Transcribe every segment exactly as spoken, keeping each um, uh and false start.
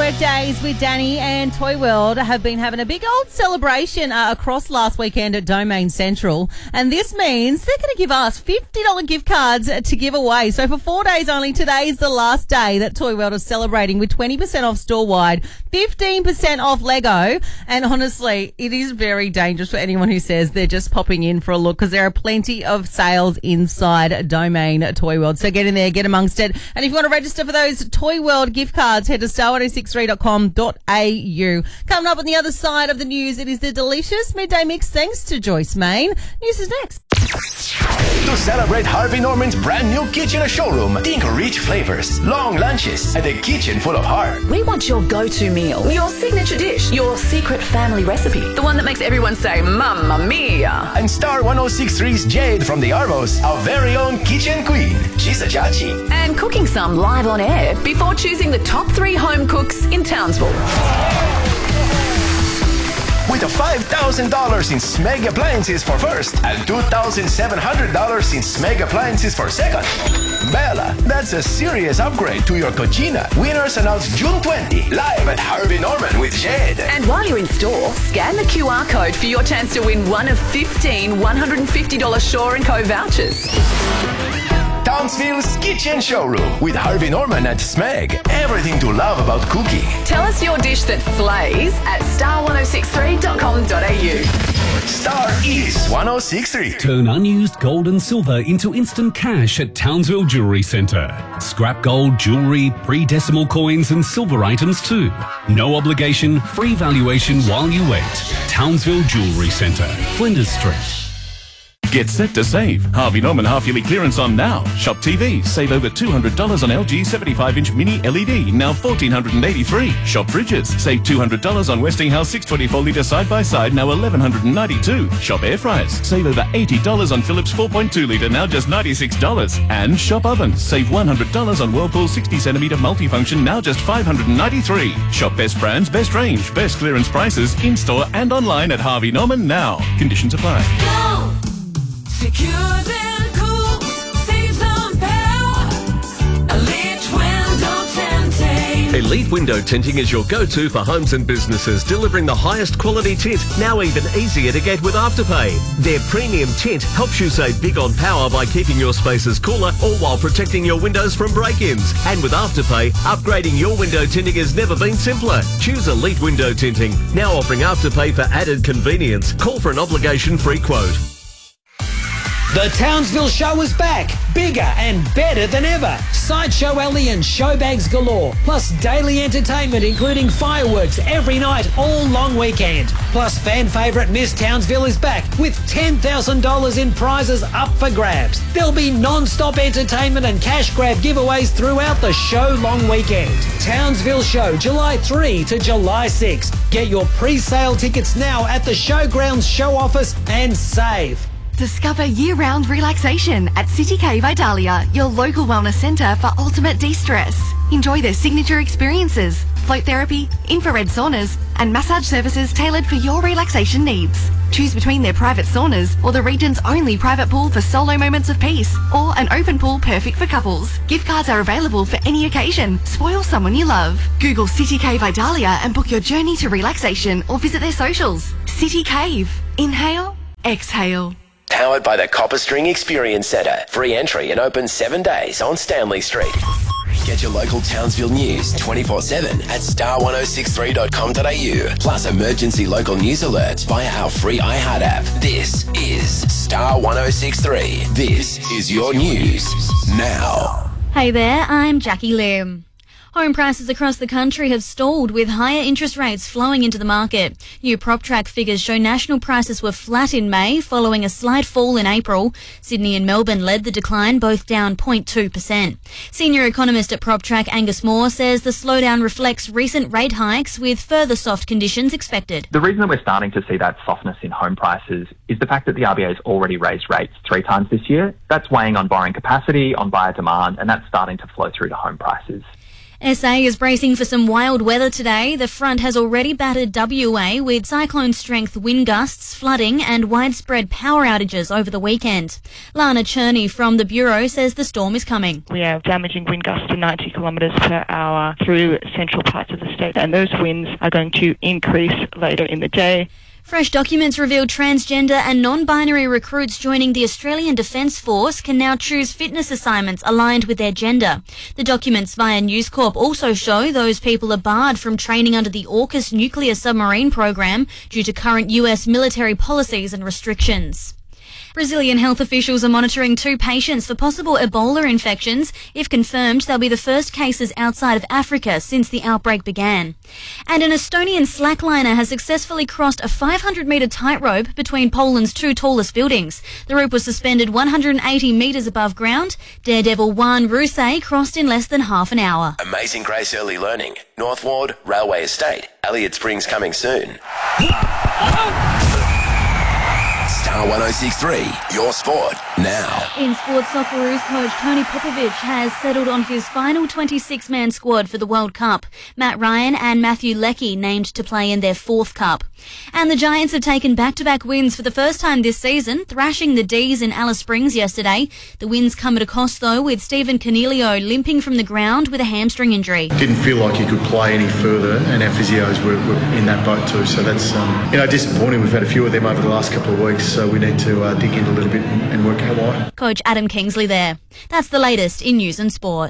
Workdays with Danny and Toy World have been having a big old celebration uh, across last weekend at Domain Central. And this means they're going to give us fifty dollars gift cards to give away. So for four days only, today is the last day that Toy World is celebrating with twenty percent off store-wide, fifteen percent off Lego. And honestly, it is very dangerous for anyone who says they're just popping in for a look, because there are plenty of sales inside Domain Toy World. So get in there, get amongst it. And if you want to register for those Toy World gift cards, head to star one oh six three dot com dot a u. Coming up on the other side of the news, it is the delicious midday mix thanks to Joyce Main. News is next. To celebrate Harvey Norman's brand new kitchen showroom, think rich flavors, long lunches, and a kitchen full of heart. We want your go-to meal, your signature dish, your secret family recipe, the one that makes everyone say, Mamma Mia. And Star one oh six point three's Jade from the Arvos, our very own kitchen queen, Chisa Chachi. And cooking some live on air before choosing the top three home cooks in Townsville. With a five thousand dollars in Smeg appliances for first and two thousand seven hundred dollars in Smeg appliances for second. Bella, that's a serious upgrade to your Cucina. Winners announced June twentieth, live at Harvey Norman with Jade. And while you're in store, scan the Q R code for your chance to win one of fifteen one hundred fifty dollars Shaw and Co vouchers. Townsville's Kitchen Showroom with Harvey Norman at Smeg. Everything to love about cooking. Tell us your dish that slays at star one oh six three dot com dot a u. Star is one oh six point three. Turn unused gold and silver into instant cash at Townsville Jewellery Centre. Scrap gold, jewellery, pre-decimal coins and silver items too. No obligation, free valuation while you wait. Townsville Jewellery Centre, Flinders Street. Get set to save. Harvey Norman half-yearly clearance on now. Shop T V. Save over two hundred dollars on L G seventy-five inch mini L E D. Now one thousand four hundred eighty-three dollars. Shop fridges. Save two hundred dollars on Westinghouse six twenty-four litre side-by-side. Now one thousand one hundred ninety-two dollars. Shop air fryers. Save over eighty dollars on Philips four point two litre. Now just ninety-six dollars. And shop ovens. Save one hundred dollars on Whirlpool sixty centimetre multifunction. Now just five hundred ninety-three dollars. Shop best brands, best range, best clearance prices in-store and online at Harvey Norman now. Conditions apply. Go! Secure and cool, save some power. Elite Window Tinting. Elite Window Tinting is your go-to for homes and businesses, delivering the highest quality tint, now even easier to get with Afterpay. Their premium tint helps you save big on power by keeping your spaces cooler, all while protecting your windows from break-ins. And with Afterpay, upgrading your window tinting has never been simpler. Choose Elite Window Tinting, now offering Afterpay for added convenience. Call for an obligation-free quote. The Townsville Show is back, bigger and better than ever. Sideshow Alley and show bags galore, plus daily entertainment including fireworks every night all long weekend. Plus fan favourite Miss Townsville is back with ten thousand dollars in prizes up for grabs. There'll be non-stop entertainment and cash grab giveaways throughout the show long weekend. Townsville Show, July third to July sixth. Get your pre-sale tickets now at the Showgrounds show office and save. Discover year-round relaxation at City Cave Idalia, your local wellness centre for ultimate de-stress. Enjoy their signature experiences, float therapy, infrared saunas and massage services tailored for your relaxation needs. Choose between their private saunas or the region's only private pool for solo moments of peace, or an open pool perfect for couples. Gift cards are available for any occasion. Spoil someone you love. Google City Cave Idalia and book your journey to relaxation or visit their socials. City Cave. Inhale, exhale. Powered by the Copper String Experience Centre. Free entry and open seven days on Stanley Street. Get your local Townsville news twenty-four seven at star one oh six three dot com dot a u. Plus emergency local news alerts via our free iHeart app. This is Star one oh six three. This is your news now. Hey there, I'm Jackie Lim. Home prices across the country have stalled with higher interest rates flowing into the market. New PropTrack figures show national prices were flat in May following a slight fall in April. Sydney and Melbourne led the decline, both down zero point two percent. Senior economist at PropTrack Angus Moore says the slowdown reflects recent rate hikes with further soft conditions expected. The reason that we're starting to see that softness in home prices is the fact that the R B A has already raised rates three times this year. That's weighing on borrowing capacity, on buyer demand, and that's starting to flow through to home prices. S A is bracing for some wild weather today. The front has already battered W A with cyclone-strength wind gusts, flooding and widespread power outages over the weekend. Lana Cherney from the Bureau says the storm is coming. We have damaging wind gusts to ninety kilometres per hour through central parts of the state, and those winds are going to increase later in the day. Fresh documents reveal transgender and non-binary recruits joining the Australian Defence Force can now choose fitness assignments aligned with their gender. The documents via News Corp also show those people are barred from training under the AUKUS nuclear submarine program due to current U S military policies and restrictions. Brazilian health officials are monitoring two patients for possible Ebola infections. If confirmed, they'll be the first cases outside of Africa since the outbreak began. And an Estonian slackliner has successfully crossed a five hundred metre tightrope between Poland's two tallest buildings. The rope was suspended one hundred eighty metres above ground. Daredevil Juan Ruse crossed in less than half an hour. Amazing Grace Early Learning, North Ward, Railway Estate, Elliott Springs coming soon. Star one oh six point three, your sport, now. In sports, Socceroos coach Tony Popovic has settled on his final twenty-six man squad for the World Cup. Matt Ryan and Matthew Leckie named to play in their fourth cup. And the Giants have taken back-to-back wins for the first time this season, thrashing the D's in Alice Springs yesterday. The wins come at a cost, though, with Stephen Cornelio limping from the ground with a hamstring injury. Didn't feel like he could play any further, and our physios were, were in that boat too, so that's um, you know disappointing. We've had a few of them over the last couple of weeks, so we need to uh, dig in a little bit and, and work out why. Coach Adam Kingsley there. That's the latest in news and sport.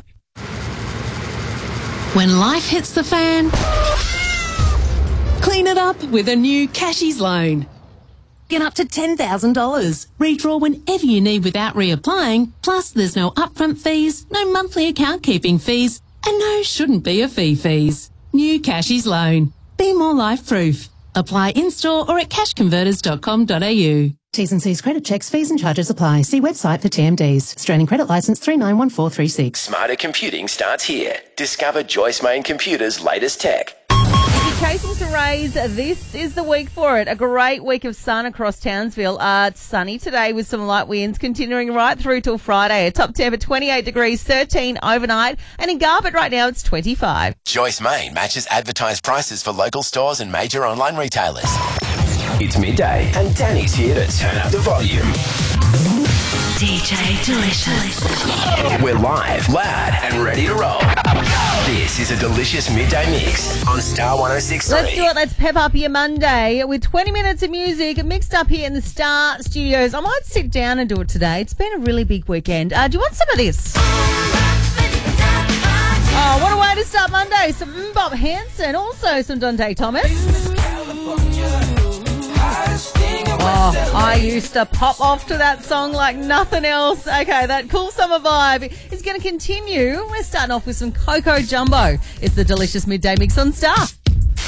When life hits the fan, clean it up with a new Cashies loan. Get up to ten thousand dollars. Redraw whenever you need without reapplying. Plus, there's no upfront fees, no monthly account keeping fees, and no shouldn't be a fee fees. New Cashies loan. Be more life proof. Apply in-store or at cash converters dot com dot a u. T's and C's credit checks, fees and charges apply. See website for T M Ds. Australian Credit Licence three nine one four three six. Smarter computing starts here. Discover Joyce Main Computers' latest tech. If you're chasing some rays, this is the week for it. A great week of sun across Townsville. Uh, it's sunny today with some light winds continuing right through till Friday. A top temp of twenty-eight degrees, thirteen overnight. And in Garbutt right now, it's twenty-five. Joyce Main matches advertised prices for local stores and major online retailers. It's midday, and Danny's here to turn up the volume. D J Delicious. We're live, loud, and ready to roll. This is a delicious midday mix on Star one oh six point three. Let's do it. Let's pep up your Monday with twenty minutes of music mixed up here in the Star Studios. I might sit down and do it today. It's been a really big weekend. Uh, do you want some of this? Oh, what a way to start Monday. Some Bob Hansen, also some Dante Thomas. Oh, I used to pop off to that song like nothing else. Okay, that cool summer vibe is going to continue. We're starting off with some Coco Jumbo. It's the delicious midday mix on Star.